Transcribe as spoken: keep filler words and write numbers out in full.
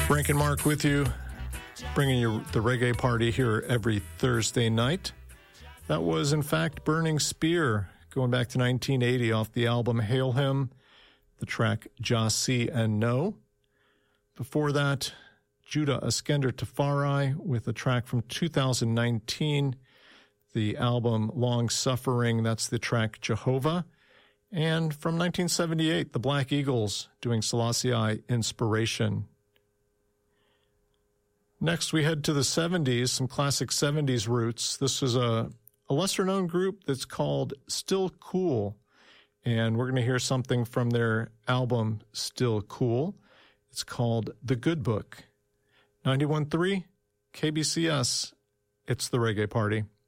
Frank and Mark with you, bringing you the reggae party here every Thursday night. That was, in fact, Burning Spear, going back to nineteen eighty off the album Hail Him, the track Jah See and No. Before that, Judah Askender Tafari with a track from two thousand nineteen, the album Long Suffering, that's the track Jehovah. And from nineteen seventy-eight, the Black Eagles doing Selassie Inspiration. Next, we head to the seventies, some classic seventies roots. This is a, a lesser-known group that's called Still Cool, and we're going to hear something from their album Still Cool. It's called The Good Book. ninety-one point three K B C S, it's the Reggae Party.